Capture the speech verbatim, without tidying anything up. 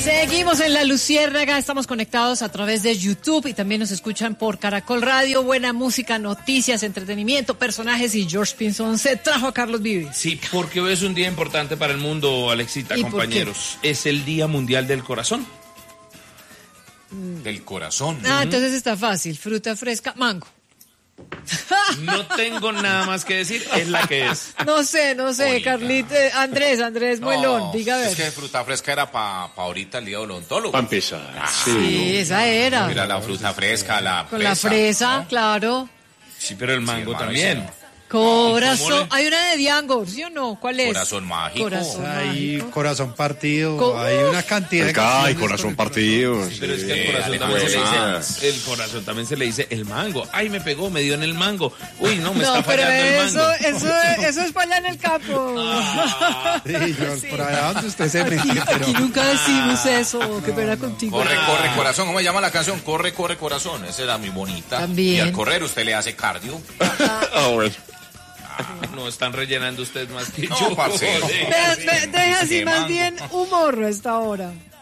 Seguimos en La Luciérnaga, estamos conectados a través de YouTube y también nos escuchan por Caracol Radio. Buena música, noticias, entretenimiento, personajes y George Pinzón se trajo a Carlos Vives. Sí, porque hoy es un día importante para el mundo, Alexita, compañeros. Es el Día Mundial del Corazón. Del corazón. Ah, entonces está fácil. Fruta fresca, mango. No tengo nada más que decir, es la que es. No sé, no sé, Carlito, eh, Andrés, Andrés Muelón, No, diga a ver. Es que fruta fresca era para pa ahorita el día odontólogo. Para empezar. Ah, sí, sí, esa era. Mira la fruta fresca, la Con fresa, la fresa, ¿no? claro. Sí, pero el mango hermano, también. ese. Corazón, hay una de Diango, ¿sí o no? ¿Cuál es? Corazón mágico. Corazón Hay mágico. corazón partido, Co- hay una cantidad de Acá hay canciones corazón con el partido. Pero es que el Sí, corazón dale, también se le pues. dice, el corazón también se le dice el mango. Ay, me pegó, me dio en el mango. Uy, no, me No, está pero fallando el eso, mango. eso, eso es para allá en el campo. Sí, yo, por allá donde usted se metió, pero Aquí nunca decimos eso, qué pena contigo. Corre, corre, corazón. ¿Cómo se llama la canción? Corre, corre, corazón. Esa era muy bonita. También. Y al correr usted le hace cardio. Ah, bueno. No están rellenando ustedes más que No, yo. parcero. joder. Deja, deja así Qué más mango. bien humor a esta hora.